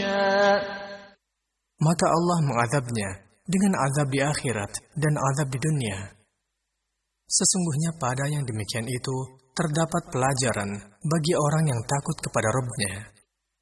يشاء. Maka Allah mengazabnya dengan azab di akhirat dan azab di dunia. Sesungguhnya pada yang demikian itu terdapat pelajaran bagi orang yang takut kepada Rabb-Nya.